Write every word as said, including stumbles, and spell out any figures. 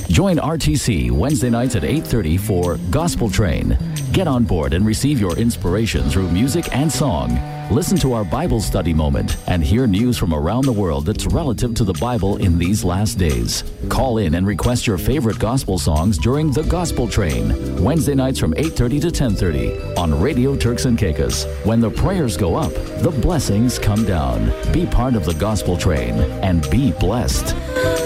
Join R T C Wednesday nights at eight thirty for Gospel Train. Get on board and receive your inspiration through music and song. Listen to our Bible study moment and hear news from around the world that's relative to the Bible in these last days. Call in and request your favorite gospel songs during the Gospel Train, Wednesday nights from eight thirty to ten thirty on Radio Turks and Caicos. When the prayers go up, the blessings come down. Be part of the Gospel Train and be blessed.